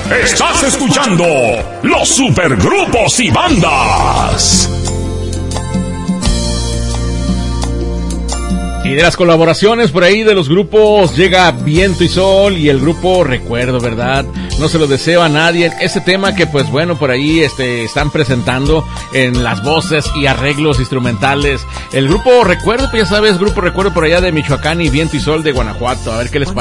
Estás escuchando los supergrupos y bandas. Y de las colaboraciones por ahí de los grupos llega Viento y Sol y el grupo Recuerdo, ¿verdad? No se lo deseo a nadie. Ese tema que pues bueno, por ahí están presentando en las voces y arreglos instrumentales. El grupo Recuerdo, pues ya sabes, grupo Recuerdo por allá de Michoacán y Viento y Sol de Guanajuato. A ver qué les parece.